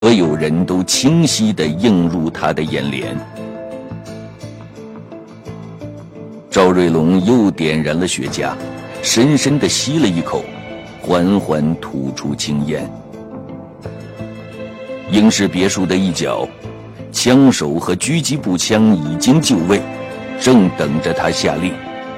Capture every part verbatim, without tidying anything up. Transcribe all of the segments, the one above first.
所有人都清晰地映入他的眼帘。赵瑞龙又点燃了雪茄，深深地吸了一口，缓缓吐出青烟。英式别墅的一角，枪手和狙击步枪已经就位，正等着他下令。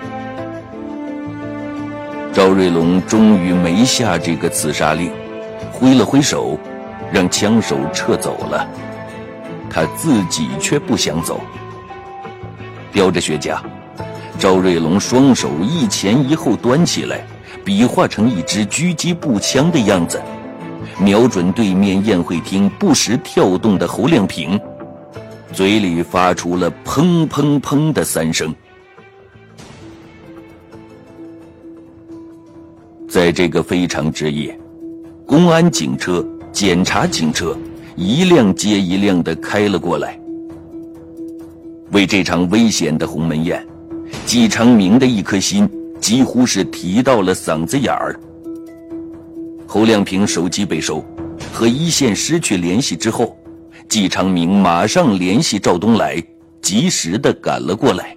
赵瑞龙终于没下这个刺杀令，挥了挥手，让枪手撤走了。他自己却不想走。叼着雪茄，赵瑞龙双手一前一后端起来，比划成一支狙击步枪的样子，瞄准对面宴会厅不时跳动的侯亮平，嘴里发出了砰砰砰的三声。在这个非常之夜，公安警车、检察警车一辆接一辆地开了过来。为这场危险的鸿门宴，纪昌明的一颗心几乎是提到了嗓子眼儿。侯亮平手机被收，和一线失去联系之后，纪昌明马上联系赵东来，及时地赶了过来。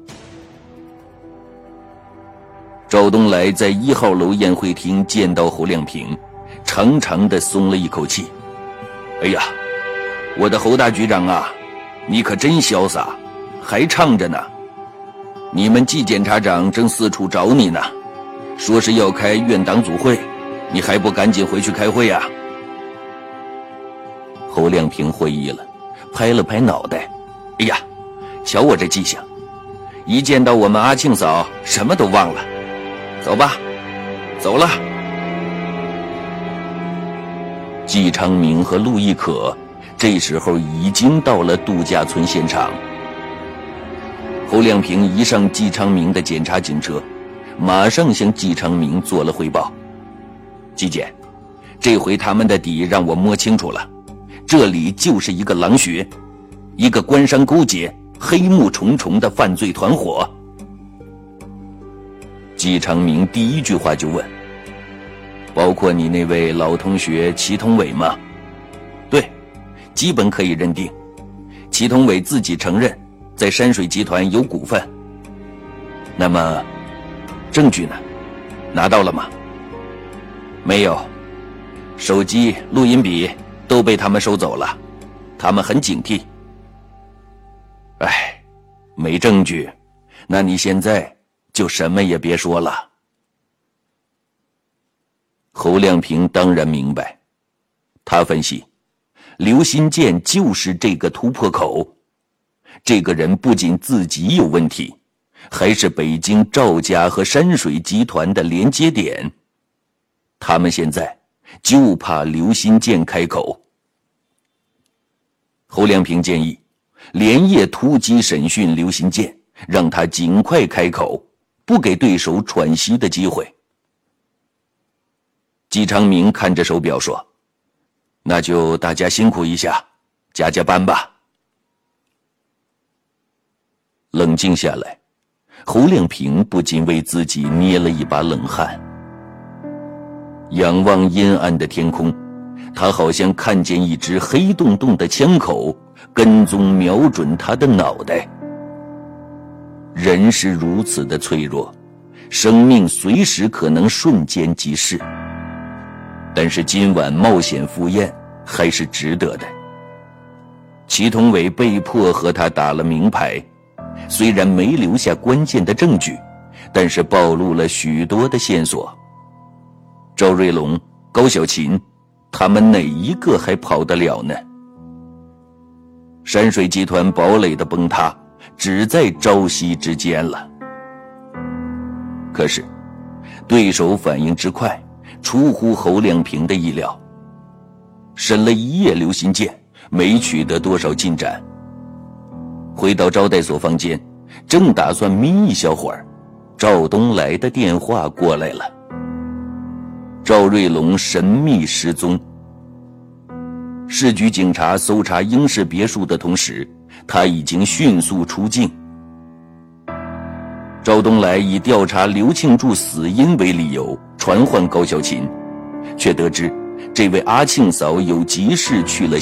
赵东来在一号楼宴会厅见到侯亮平，长长的松了一口气。哎呀，我的侯大局长啊，你可真潇洒，还唱着呢。你们季检察长正四处找你呢，说是要开院党组会，你还不赶紧回去开会啊？侯亮平会意了，拍了拍脑袋。哎呀，瞧我这记性，一见到我们阿庆嫂什么都忘了。走吧，走了。纪昌明和陆亦可这时候已经到了度假村现场。侯亮平一上纪昌明的检察警车，马上向纪昌明做了汇报。纪检，这回他们的底让我摸清楚了，这里就是一个狼穴，一个官商勾结、黑幕重重的犯罪团伙。纪昌明第一句话就问：包括你那位老同学祁同伟吗？对，基本可以认定。祁同伟自己承认在山水集团有股份。那么证据呢？拿到了吗？没有，手机、录音笔都被他们收走了，他们很警惕。哎，没证据，那你现在就什么也别说了。侯亮平当然明白，他分析，刘新建就是这个突破口。这个人不仅自己有问题，还是北京赵家和山水集团的连接点。他们现在就怕刘新建开口。侯亮平建议连夜突击审讯刘新建，让他尽快开口，不给对手喘息的机会。纪昌明看着手表说：那就大家辛苦一下，加加班吧。冷静下来，侯亮平不禁为自己捏了一把冷汗。仰望阴暗的天空，他好像看见一只黑洞洞的枪口跟踪瞄准他的脑袋。人是如此的脆弱，生命随时可能瞬间即逝。但是今晚冒险赴宴还是值得的。祁同伟被迫和他打了明牌，虽然没留下关键的证据，但是暴露了许多的线索。赵瑞龙、高小琴，他们哪一个还跑得了呢？山水集团堡垒的崩塌只在朝夕之间了。可是对手反应之快，出乎侯亮平的意料。审了一夜刘新建，没取得多少进展。回到招待所房间，正打算眯一小会儿，赵东来的电话过来了。赵瑞龙神秘失踪。市局警察搜查英式别墅的同时，他已经迅速出境。赵东来以调查刘庆柱死因为理由传唤高小琴，却得知这位阿庆嫂有急事去了